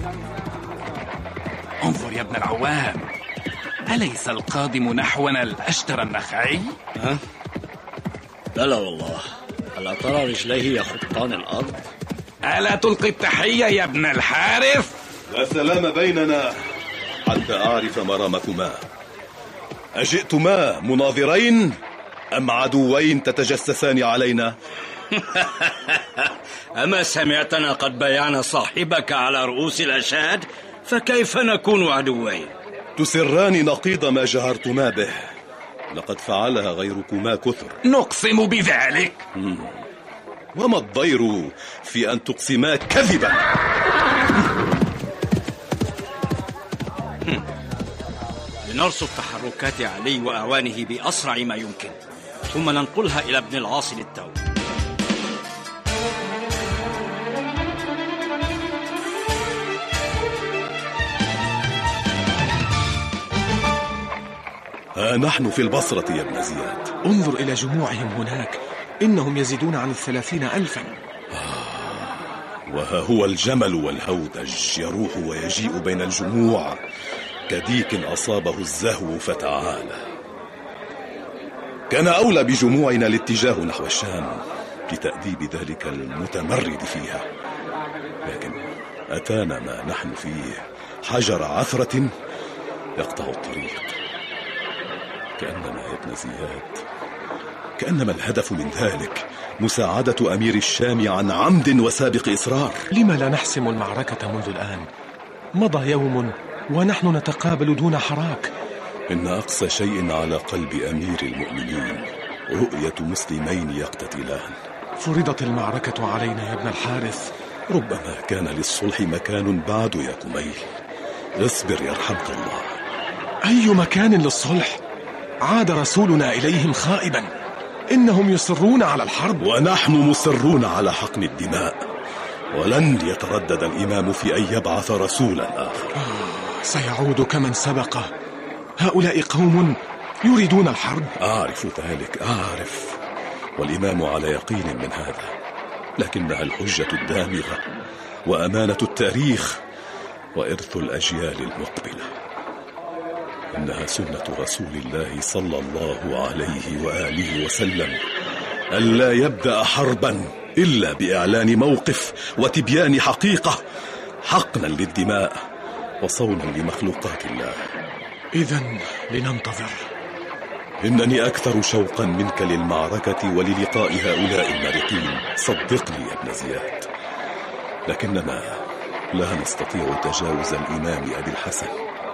انظر يا ابن العوام، أليس القادم نحونا الأشتر النخعي؟ لا والله، ألا ترى رجليه يخطان الأرض؟ ألا تلقي التحية يا ابن الحارث؟ لا سلام بيننا حتى أعرف مرامكما. أجئتما مناظرين أم عدوين تتجسسان علينا؟ أما سمعتنا قد بايعنا صاحبك على رؤوس الأشهاد، فكيف نكون عدوين؟ تسران نقيض ما جهرتما به، لقد فعلها غيركما كثر. نقسم بذلك. وما الضير في أن تقسما كذبا؟ لنرصد تحركات علي وأعوانه بأسرع ما يمكن، ثم ننقلها إلى ابن العاص للتو. ها نحن في البصرة يا ابن زياد. انظر إلى جموعهم هناك، إنهم يزيدون عن 30,000. وها هو الجمل والهودج يروح ويجيء بين الجموع كديك أصابه الزهو فتعالى. كان أولى بجموعنا الاتجاه نحو الشام لتأديب ذلك المتمرد فيها، لكن أتانا ما نحن فيه حجر عثرة يقطع الطريق. كأنما يا ابن زياد، كأنما الهدف من ذلك مساعدة أمير الشام عن عمد وسابق إصرار. لما لا نحسم المعركة منذ الآن؟ مضى يوم ونحن نتقابل دون حراك. إن أقصى شيء على قلب أمير المؤمنين رؤية مسلمين يقتتلان. فرضت المعركة علينا يا ابن الحارث. ربما كان للصلح مكان بعد يا كميل. اصبر يرحمك الله. أي مكان للصلح؟ عاد رسولنا إليهم خائبا. إنهم يصرون على الحرب ونحن مصرون على حقن الدماء، ولن يتردد الإمام في أن يبعث رسولا آخر. سيعود كمن سبقه. هؤلاء قوم يريدون الحرب. أعرف ذلك، أعرف، والإمام على يقين من هذا، لكنها الحجة الدامغة وأمانة التاريخ وإرث الأجيال المقبلة. إنها سنة رسول الله صلى الله عليه وآله وسلم ألا يبدأ حربا إلا بإعلان موقف وتبيان حقيقة، حقنا للدماء وصونا لمخلوقات الله. إذن لننتظر. إنني أكثر شوقا منك للمعركة وللقاء هؤلاء المارقين، صدقني يا ابن زياد، لكننا لا نستطيع تجاوز الإمام أبي الحسن،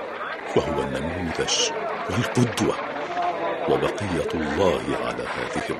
وهو النموذج والقدوة وبقية الله على هذه